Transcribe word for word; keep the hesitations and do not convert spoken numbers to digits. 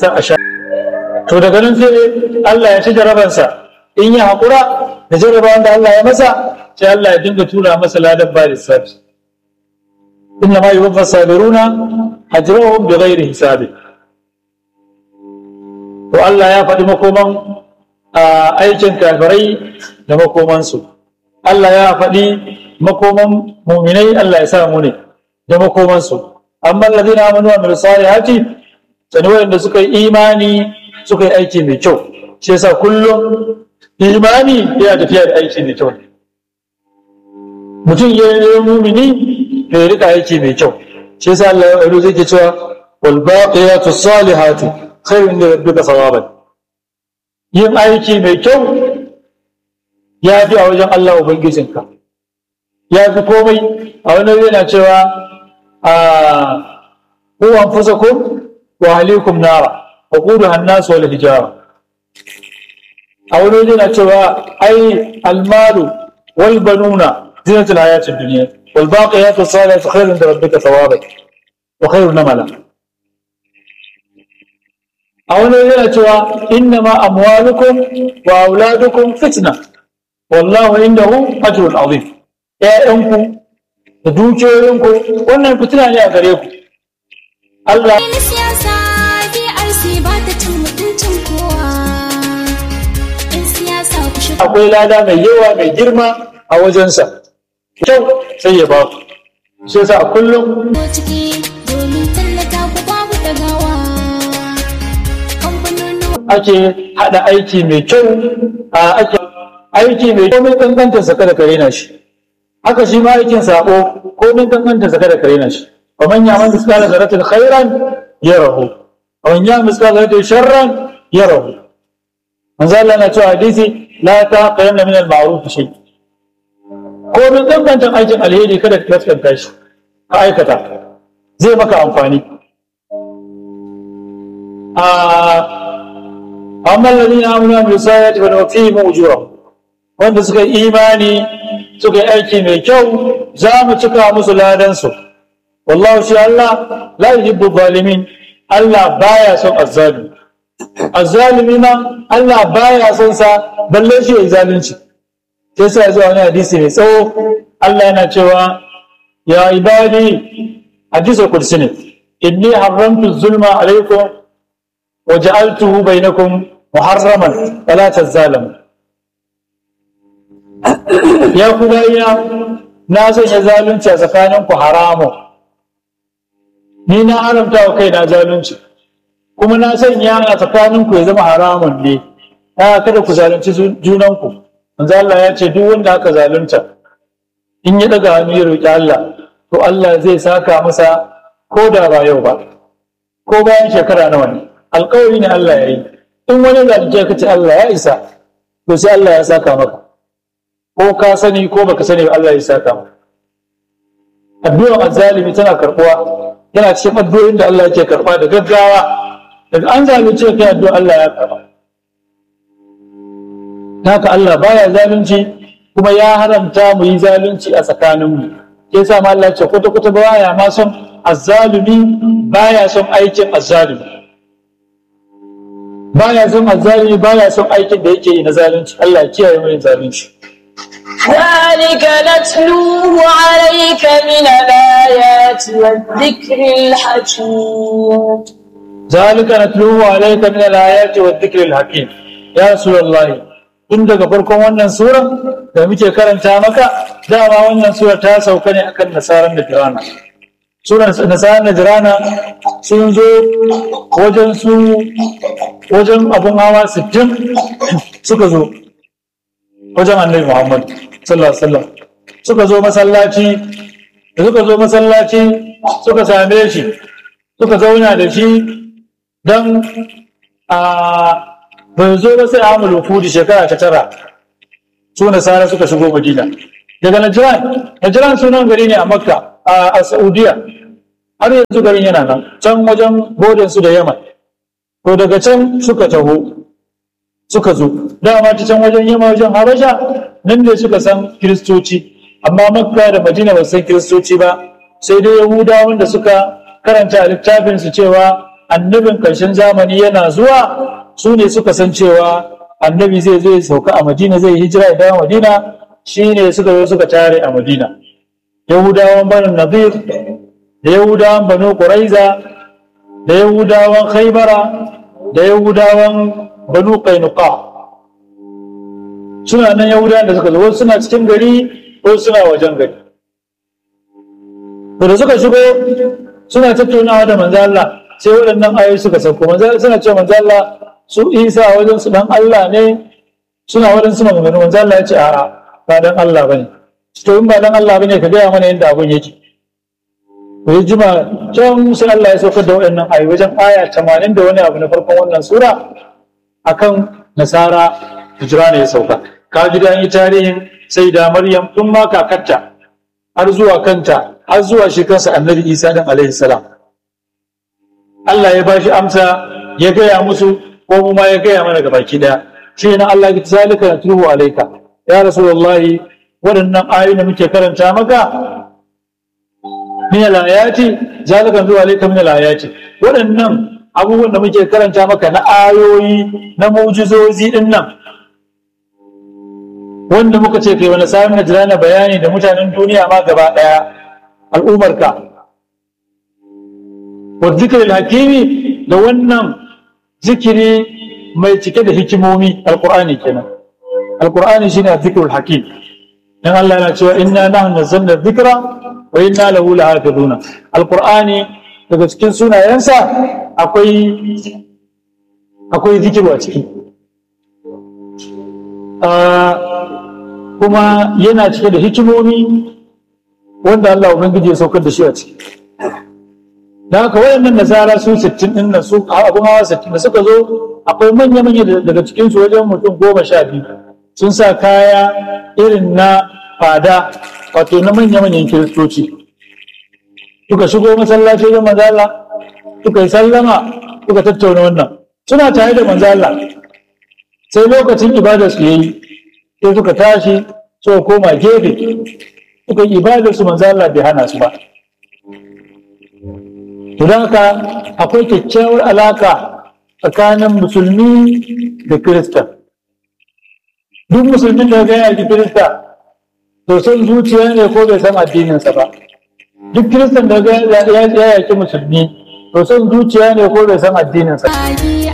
sa a sha. To daga nan sai Allah ya ci jarabansa, in ya haƙura da jarabawan da Allah ya masa, sai Allah ya dinga tura masa ladan ba lissafi. inna ma yuwaffa sabiruna ajrahum bighairi hisabi. To Allah ya faɗi makoman aikin kafirai da makomansu. Allah ya faɗi makoman mu'minai, Allah ya sa mu ne da makomansu. Amma alladhina amanu wa amilus salihati, sani wanda suka yi imani suka yi aiki mai kyau. Shi yasa kullum imani yana tafiya da aiki mai kyau. Mutum ya yi mu'mini da ya rika aiki mai kyau. Shi yasa Allah ya rubuta yake cewa wal baqiyatus salihatu khairun li rabbika thawaban. Yin aiki mai kyau ya fi a wajen Allah ubangijinka, ya fi komai. A wani yana cewa a ku anfusakum wa ahlikum nara wa quduha an-nas wal hijara. A wani yana cewa ai almalu wal banuna zinatul hayatid dunya wal baqiyatus salihatu khairun li rabbika thawaban wa khairun amala. A wani yana cewa innama amwalukum wa auladukum fitna wallahu indahu ajrun azim. Ƴaƴanku da dukiyoyinku wannan fitina ne a gare ku. Allah siyasa B R C ba ta cin mutuncin kowa. In siyasa ku shiga akwai lada mai yawa mai girma a wajensa. Kyau sai ya ba ku. Shi yasa a kullum ciki domin tallata ku babu dagawa. ake haɗa aiki mai kyau a ake aiki mai kyau mai kankantar sa kada ka rena shi, haka shi ma aikin sabo ko mai kankantar sa kada ka rena shi. wa man ya'mal mithqala dharratin khairan yarahu wa man ya'mal mithqala dharratin sharran yarahu. manzo Allah na cewa hadisi la taqayanna min al-ma'ruf shay, ko mai kankantar aikin alheri kada ka kaskanta shi, ka aikata zai maka amfani. a amma alladhina amanu wa amilus salihati fa nuwaffihim ujurahum, wanda suka yi imani suka yi aiki mai kyau za mu cika musu ladan su. wallahu shi Allah la yuhibbu zalimin, Allah baya son azzalimi. azzalimi ma Allah baya son sa, balle shi yayi zalunci. sai sai zuwa wani hadisi mai tsawo Allah yana cewa ya ibadi, hadisul qudsi ne, inni haramtu zulma alaykum وجعلته بينكم محرما فلا تظالموا. يا كبايا na sanya zalunci a tsakaninku haramu, ni na haramta wa kaina zalunci kuma na sanya a tsakaninku ya zama haramun ne, ta kada ku zalunci junanku. manzo Allah ya ce duk wanda aka zalunta in ya daga hannu ya roki Allah to Allah zai saka masa ko da ba yau ba ko bayan shekara nawa ne. alƙawari ne Allah ya yi, in wani zalunce ka ce Allah ya isa to sai Allah ya saka maka, ko ka sani ko baka sani ba Allah ya saka maka. addu'ar azzalimi tana karɓuwa, yana cikin addu'o'in da Allah yake karɓa da gaggawa. daga an zalunce kai addu'a Allah ya karɓa. haka Allah baya zalunci kuma ya haramta mu yi zalunci a tsakaninmu. yasa ma Allah ya ce kwata kwata baya ma son azzalumi, baya son aikin azzalumi, baya son azzalimi, baya son aikin da yake yi na zalunci. Allah ya kiyaye mu yin zalunci. ذلك نتلوه عليك من الآيات والذكر الحكيم ذلك نتلوه عليك من الآيات والذكر الحكيم. يا رسول الله, tun daga farkon wannan sura da muke karanta maka, dama wannan sura ta sauka ne akan nasaran da Najrana. Suran nasaran Najrana sun zo wajen su wajen abun hawa sittin suka zo wajen Annabi Muhammad sallallahu alaihi wasallam, suka zo masallaci da suka zo masallaci suka same shi, suka zauna da shi dan a bai zo ba sai amul wufudi shekara ta tara su nasara suka shigo Madina daga Najran. Najran sunan gari ne a Makka a Saudiya, har yanzu garin yana nan can wajen bodin su da Yaman. to daga can suka taho suka zo dama ta can wajen Yaman wajen Habasha nan ne suka san Kiristoci, amma Makka da Madina ba san Kiristoci ba, sai dai Yahudawan da suka karanta a littafin su cewa annabin ƙarshen zamani yana zuwa, su ne suka san cewa annabi zai zo ya sauka a Madina, zai hijira ya dawo Madina, shine suka zo suka tare a Madina. Yahudawan Banu Nadir da Yahudawan Banu Quraiza da Yahudawan Khaybara da Yahudawan Banu Qainuqa, suna nan Yahudawan da suka zo, wasu suna cikin gari ko suna wajen gari. To da suka shigo suna tattaunawa da manzo Allah, sai waɗannan ayoyi suka sauko. Manzo suna cewa manzo Allah su Isa wajen su dan Allah ne, suna wajen suna magana. Manzo Allah ya ce a'a, ba dan Allah bane. To in ba dan Allah bane ka gaya mana yadda abun yake. To ya jima can sai Allah ya saukar da waɗannan ayoyi wajen aya tamanin da wani abu na farkon wannan sura akan Nasara hijira ne ya sauka. Ka ji da yi tarihin sai da Maryam tun ma kakarta har zuwa kanta har zuwa shi kansa Annabi Isa dan alaihi salam. Allah ya bashi amsa, ya gaya musu, ko mu ma ya gaya mana gabaki daya. Shi ne Allah ya zalika natruhu alayka ya rasulullahi, waɗannan ayoyi da muke karanta maka min al-ayati, zalika natruhu alayka min al-ayati, waɗannan abubuwan da muke karanta maka na ayoyi na mu'jizozi din nan, wanda muka ce kai wani sa'in na jira na bayani da mutanen duniya ma gaba daya al'umarka, wa zikril hakimi, da wannan zikiri mai cike da hikimomi, alqur'ani kenan. Alqur'ani shine zikrul hakim. Dan Allah yana cewa inna nahnu nazzalna dhikra wa inna lahu lahafizuna. Alqur'ani daga cikin sunayensa akwai akwai zikiru a ciki, kuma yana cike da hikimomi wanda Allah ubangiji ya saukar da shi a ciki. Da haka wayannan nasara su sittin din nan, su abun hawa sittin da suka zo, akwai manya-manya daga cikinsu wajen mutum goma sha biyu sun sa kaya irin na fada, wato na manya-manyan kiristoci. Suka shigo masallaci da manzo Allah, suka yi sallama, suka tattauna wannan. Suna tare da manzo Allah, sai lokacin ibadar su yayi, sai suka tashi suka koma gefe, suka yi ibadar su, manzo Allah bai hana su ba. To don haka akwai kyakkyawar alaka tsakanin musulmi da Kirista. Duk musulmin da ga yaki Kirista to son zuciya ne ko bai san addininsa ba. Duk Kiristan da ga ya yaki musulmi to son zuciya ne ko bai san addininsa ba.